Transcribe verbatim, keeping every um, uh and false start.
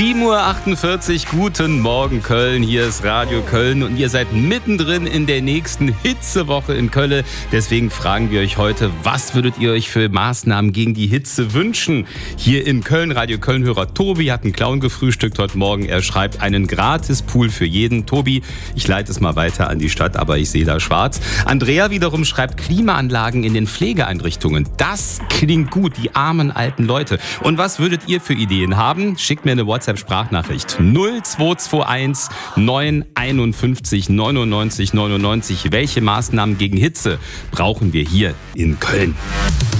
sieben Uhr achtundvierzig, guten Morgen Köln, hier ist Radio Köln und ihr seid mittendrin in der nächsten Hitzewoche in Köln. Deswegen fragen wir euch heute, was würdet ihr euch für Maßnahmen gegen die Hitze wünschen? Hier in Köln, Radio Köln-Hörer Tobi hat einen Clown gefrühstückt heute Morgen. Er schreibt einen Gratis-Pool für jeden. Tobi, ich leite es mal weiter an die Stadt, aber ich sehe da schwarz. Andrea wiederum schreibt Klimaanlagen in den Pflegeeinrichtungen. Das klingt gut, die armen alten Leute. Und was würdet ihr für Ideen haben? Schickt mir eine WhatsApp-Sprachnachricht null zwei zwei eins neun einundfünfzig neunundneunzig neunundneunzig. Welche Maßnahmen gegen Hitze brauchen wir hier in Köln?